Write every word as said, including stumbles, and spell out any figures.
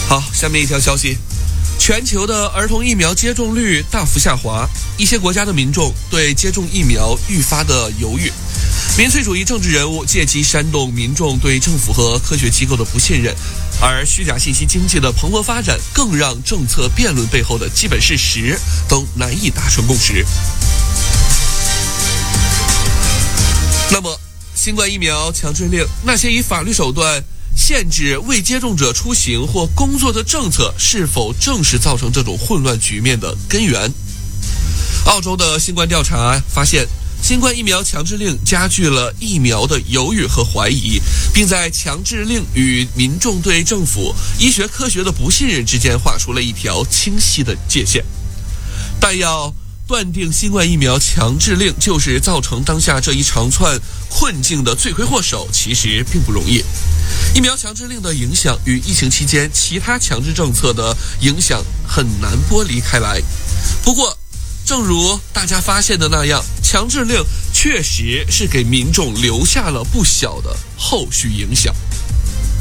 好，下面一条消息，全球的儿童疫苗接种率大幅下滑，一些国家的民众对接种疫苗愈发的犹豫。民粹主义政治人物借机煽动民众对政府和科学机构的不信任，而虚假信息经济的蓬勃发展更让政策辩论背后的基本事实都难以达成共识。那么新冠疫苗强制令，那些以法律手段限制未接种者出行或工作的政策，是否正是造成这种混乱局面的根源？澳洲的新冠调查发现，新冠疫苗强制令加剧了疫苗的犹豫和怀疑，并在强制令与民众对政府、医学科学的不信任之间画出了一条清晰的界限。但要断定新冠疫苗强制令就是造成当下这一长串困境的罪魁祸首，其实并不容易。疫苗强制令的影响与疫情期间其他强制政策的影响很难剥离开来。不过正如大家发现的那样，强制令确实是给民众留下了不小的后续影响。